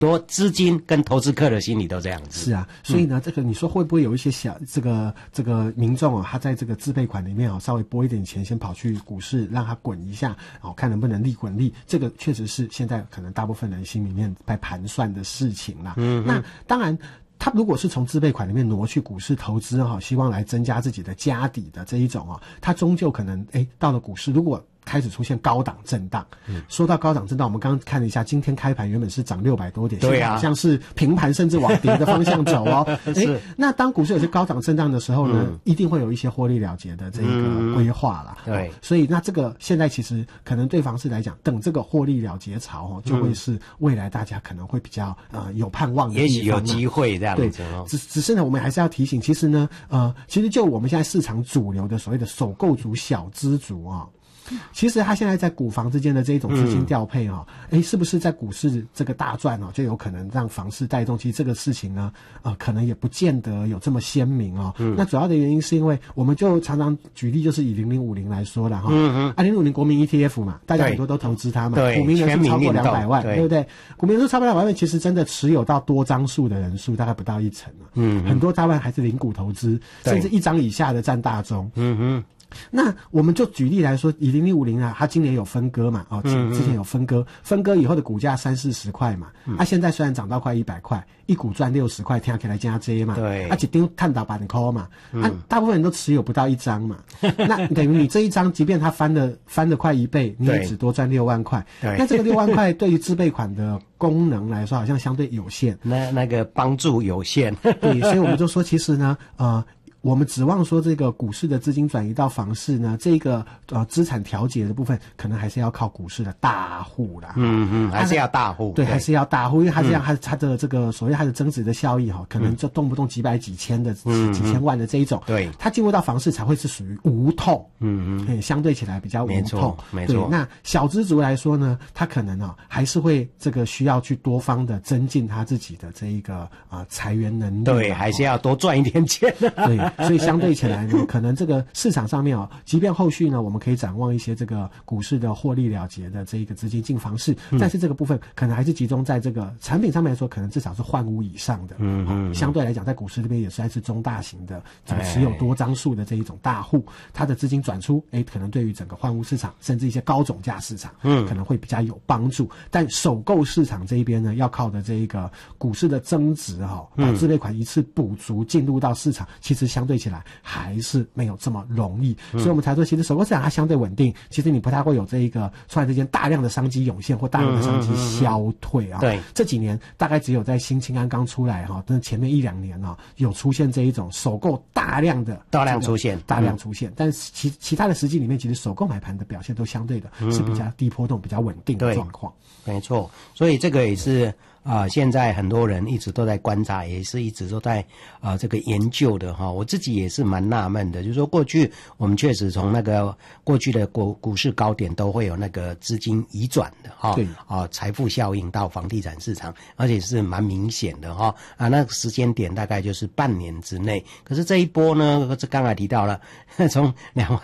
多资金跟投资客的心理都这样子。 是啊，所以呢，这个你说会不会有一些这个民众哦，他在这个自备款里面哦，稍微拨一点钱，先跑去股市让他滚一下，哦，看能不能利滚利，这个确实是现在可能大部分人心里面在盘算的事情啦。那当然。他如果是从自备款里面挪去股市投资哈，希望来增加自己的家底的这一种他终究可能到了股市，如果开始出现高档震荡。说到高档震荡，我们刚刚看了一下，今天开盘原本是涨600多点， 对啊， 现在好像是平盘甚至往跌的方向走哦。那当股市有些高档震荡的时候呢，一定会有一些获利了结的这个规划啦。 对， 所以那这个现在其实可能对房市来讲，等这个获利了结潮就会是未来大家可能会比较有盼望的地方， 也许有机会这样子。 对，只是呢，我们还是要提醒，其实呢，其实就我们现在市场主流的所谓的首购族、小资族其实他现在在股房之间的这一种资金调配是不是在股市这个大赚就有可能让房市带动？其实这个事情呢，可能也不见得有这么鲜明那主要的原因是因为我们就常常举例，就是以0050来说了0050国民 ETF 嘛，大家很多都投资它嘛，股民人数超过200万，对不对？股民人数超过200万，其实真的持有到多张数的人数大概不到1%很多大部分还是零股投资，甚至1张以下的占大宗。那我们就举例来说，以0050它今年有分割嘛，之前有分割以后的股价30-40块嘛，现在虽然涨到快100块，一股赚60块，听起来加这嘛， 对， 一张探到8块嘛，大部分人都持有不到1张嘛，那等于你这一张，即便它翻了快1倍，你也只多赚6万块，那这个6万块对于自备款的功能来说，好像相对有限， 那个帮助有限， 对，所以我们就说，其实呢，我们指望说这个股市的资金转移到房市呢，这个资产调节的部分，可能还是要靠股市的大户啦。 还是要大户。 对，还是要大户，因为它这样，它的这个所谓它的增值的效益可能就动不动几百几千的几千万的这一种。 对， 它进入到房市才会是属于无痛。相对起来比较无痛。 没错。 那小资族来说呢，他可能还是会这个需要去多方的增进他自己的这一个财源能力。 对，还是要多赚一点钱。 对。所以相对起来呢，可能这个市场上面即便后续呢，我们可以展望一些这个股市的获利了结的这一个资金进房市，但是这个部分可能还是集中在这个产品上面来说，可能至少是换屋以上的。相对来讲，在股市这边也算是中大型的，持有多张数的这一种大户，他的资金转出，可能对于整个换屋市场，甚至一些高总价市场，可能会比较有帮助。但首购市场这一边呢，要靠的这一个股市的增值把自备款一次补足进入到市场，其实相对起来还是没有这么容易，所以我们才说，其实首购市场它相对稳定，其实你不太会有这一个突然之间大量的商机涌现或大量的商机消退对， 这几年大概只有在新青安刚出来但是前面1-2年有出现这一种首购大量出现，但是其他的实际里面，其实首购买盘的表现都相对的是比较低波动、比较稳定的状况。 没错，所以这个也是现在很多人一直都在观察，也是一直都在这个研究的我自己也是蛮纳闷的，就是说过去我们确实从那个过去的股市高点都会有那个资金移转的对财富效应到房地产市场，而且是蛮明显的那个时间点大概就是半年之内。可是这一波呢，这刚才提到了，从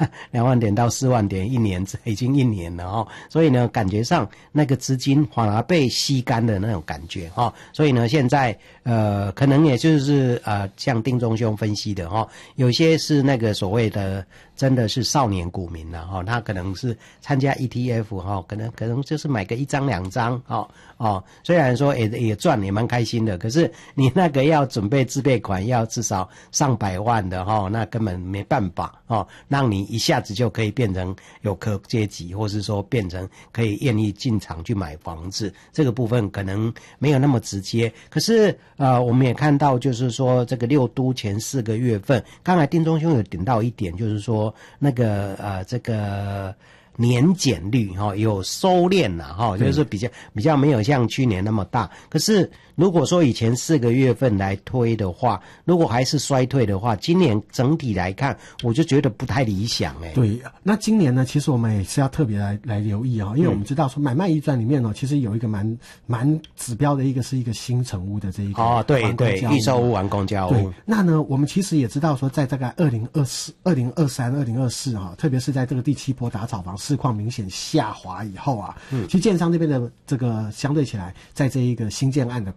2万点到4万点，已经1年了所以呢，感觉上那个资金反而被吸干的那种感觉所以呢，现在可能也就是像丁中兄分析的有些是那个所谓的真的是少年股民了他可能是参加 ETF 可能就是买个1张2张虽然说也赚也蛮开心的，可是你那个要准备自备款要至少上百万的那根本没办法让你一下子就可以变成有客阶级，或是说变成可以愿意进场去买房子，这个部分可能没有那么直接。可是我们也看到就是说这个6都前4个月份，刚才丁中兄有点到一点，就是说那个这个年减率有收敛了就是比较没有像去年那么大。可是如果说以前4个月份来推的话，如果还是衰退的话，今年整体来看我就觉得不太理想对，那今年呢，其实我们也是要特别来留意因为我们知道说买卖移转里面其实有一个蛮指标的是一个新成屋的这一个对，预售屋完工交屋。 对，那呢我们其实也知道说，在大概2023、2024特别是在这个第7波打炒房市况明显下滑以后啊，其实建商这边的这个相对起来，在这一个新建案的